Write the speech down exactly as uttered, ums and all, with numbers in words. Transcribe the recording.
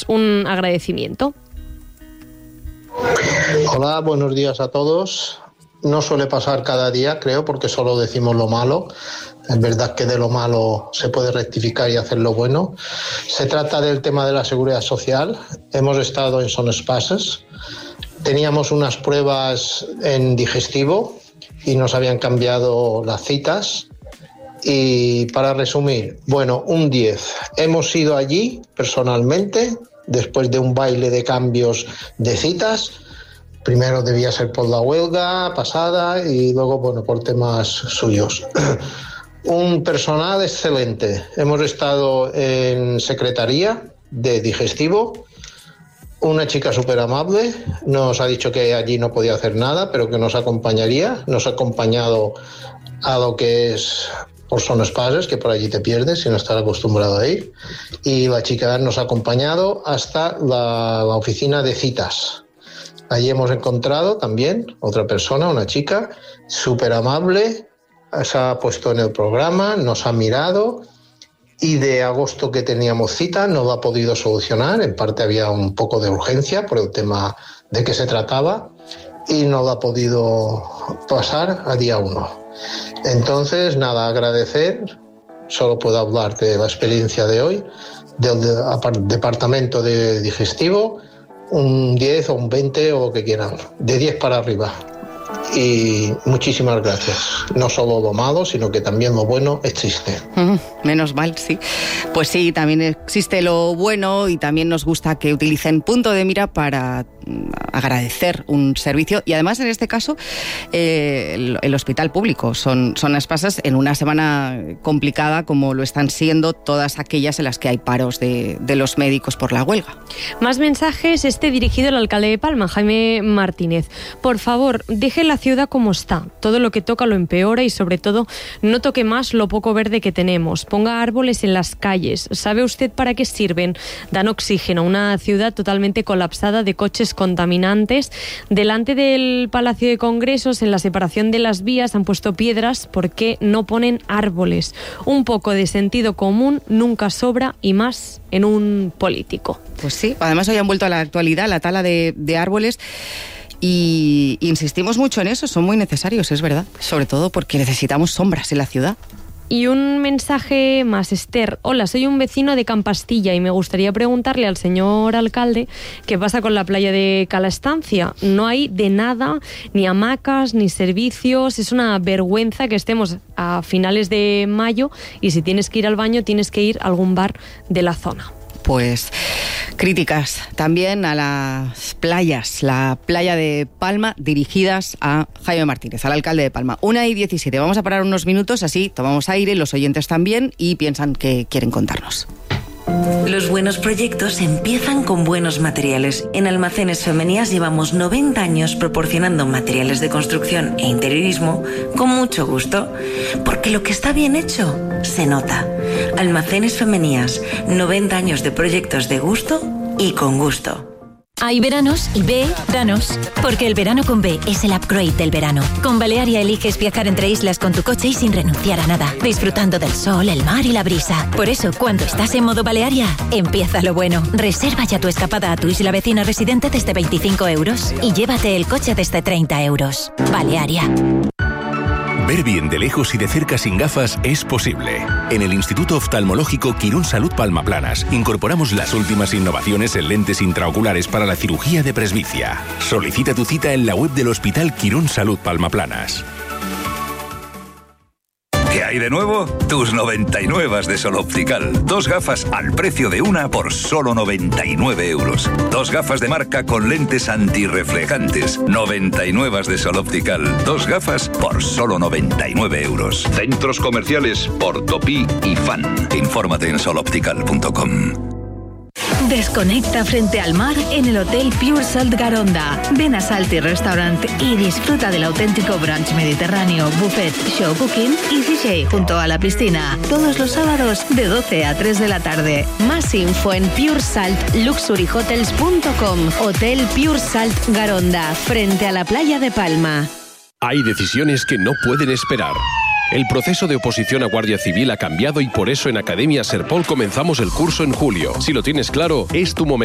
pues un agradecimiento. Hola, buenos días a todos. No suele pasar cada día, creo, porque solo decimos lo malo. Es verdad que de lo malo se puede rectificar y hacer lo bueno. Se trata del tema de la seguridad social. Hemos estado en Son Espases. Teníamos unas pruebas en digestivo y nos habían cambiado las citas. Y para resumir, bueno, un diez. Hemos ido allí personalmente, después de un baile de cambios de citas. Primero debía ser por la huelga pasada y luego, bueno, por temas suyos. Un personal excelente. Hemos estado en secretaría de digestivo. Una chica súper amable. Nos ha dicho que allí no podía hacer nada, pero que nos acompañaría. Nos ha acompañado a lo que es por Son Espases, que por allí te pierdes si no estás acostumbrado a ir. Y la chica nos ha acompañado hasta la, la oficina de citas. Allí hemos encontrado también otra persona, una chica súper amable, se ha puesto en el programa, nos ha mirado y de agosto que teníamos cita no lo ha podido solucionar. En parte había un poco de urgencia por el tema de que se trataba y no lo ha podido pasar a día uno. Entonces, nada, agradecer. Solo puedo hablar de la experiencia de hoy, del departamento de digestivo, un diez o un veinte o lo que quieran, de diez para arriba. Y muchísimas gracias. No solo lo malo, sino que también lo bueno existe. Mm, menos mal, sí. Pues sí, también existe lo bueno y también nos gusta que utilicen Punto de Mira para agradecer un servicio. Y además, en este caso, eh, el, el hospital público. Son, son Espases en una semana complicada, como lo están siendo todas aquellas en las que hay paros de, de los médicos por la huelga. Más mensajes, este dirigido al alcalde de Palma, Jaime Martínez. Por favor, deje la ciudad como está. Todo lo que toca lo empeora y, sobre todo, no toque más lo poco verde que tenemos. Ponga árboles en las calles. ¿Sabe usted para qué sirven? Dan oxígeno a una ciudad totalmente colapsada de coches contaminantes. Delante del Palacio de Congresos, en la separación de las vías, han puesto piedras. ¿Por qué no ponen árboles? Un poco de sentido común nunca sobra, y más en un político. Pues sí, además hoy han vuelto a la actualidad la tala de, de árboles. Y insistimos mucho en eso, son muy necesarios, es verdad, sobre todo porque necesitamos sombras en la ciudad. Y un mensaje más, Esther. Hola, soy un vecino de Campastilla y me gustaría preguntarle al señor alcalde qué pasa con la playa de Cala Estancia. No hay de nada, ni hamacas, ni servicios. Es una vergüenza que estemos a finales de mayo y si tienes que ir al baño tienes que ir a algún bar de la zona. Pues críticas también a las playas, la playa de Palma, dirigidas a Jaime Martínez, al alcalde de Palma. Una y diecisiete. Vamos a parar unos minutos, así tomamos aire, los oyentes también, y piensan que quieren contarnos. Los buenos proyectos empiezan con buenos materiales. En Almacenes Femenías llevamos noventa años proporcionando materiales de construcción e interiorismo con mucho gusto, porque lo que está bien hecho se nota. Almacenes Femenías, noventa años de proyectos de gusto y con gusto. Hay veranos y veranos, porque el verano con B es el upgrade del verano. Con Balearia eliges viajar entre islas con tu coche y sin renunciar a nada, disfrutando del sol, el mar y la brisa. Por eso, cuando estás en modo Balearia, empieza lo bueno. Reserva ya tu escapada a tu isla vecina residente desde veinticinco euros y llévate el coche desde treinta euros. Balearia. Ver bien de lejos y de cerca sin gafas es posible. En el Instituto Oftalmológico Quirón Salud Palma Planas incorporamos las últimas innovaciones en lentes intraoculares para la cirugía de presbicia. Solicita tu cita en la web del Hospital Quirón Salud Palma Planas. ¿Qué hay de nuevo? Tus noventa y nueve de Sol Optical. Dos gafas al precio de una por solo noventa y nueve euros. Dos gafas de marca con lentes antirreflejantes. noventa y nueve de Sol Optical. Dos gafas por solo noventa y nueve euros. Centros comerciales Portopí y Fan. Infórmate en sol optical punto com. Desconecta frente al mar en el Hotel Pure Salt Garonda. Ven a Salty Restaurant y disfruta del auténtico brunch mediterráneo, buffet, show cooking y D J junto a la piscina. Todos los sábados de doce a tres de la tarde. Más info en pure salt luxury hotels punto com. Hotel Pure Salt Garonda, frente a la playa de Palma. Hay decisiones que no pueden esperar. El proceso de oposición a Guardia Civil ha cambiado y por eso en Academia Serpol comenzamos el curso en julio. Si lo tienes claro, es tu momento.